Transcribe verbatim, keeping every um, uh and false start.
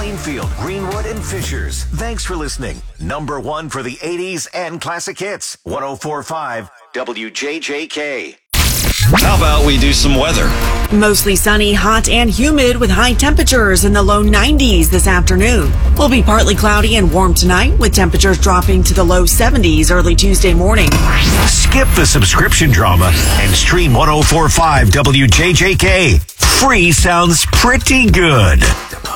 Plainfield, Greenwood, and Fishers. Thanks for listening. Number one for the eighties and classic hits. one oh four point five W J J K. How about we do some weather? Mostly sunny, hot, and humid with high temperatures in the low nineties this afternoon. Will be partly cloudy and warm tonight with temperatures dropping to the low seventies early Tuesday morning. Skip the subscription drama and stream one oh four point five W J J K. Free sounds pretty good.